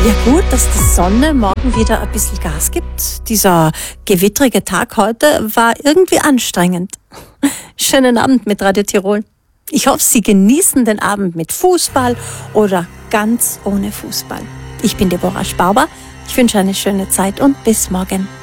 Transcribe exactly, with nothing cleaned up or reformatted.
Ja gut, dass die Sonne morgen wieder ein bisschen Gas gibt. Dieser gewittrige Tag heute war irgendwie anstrengend. Schönen Abend mit Radio Tirol. Ich hoffe, Sie genießen den Abend mit Fußball oder ganz ohne Fußball. Ich bin Deborah Sparber. Ich wünsche eine schöne Zeit und bis morgen.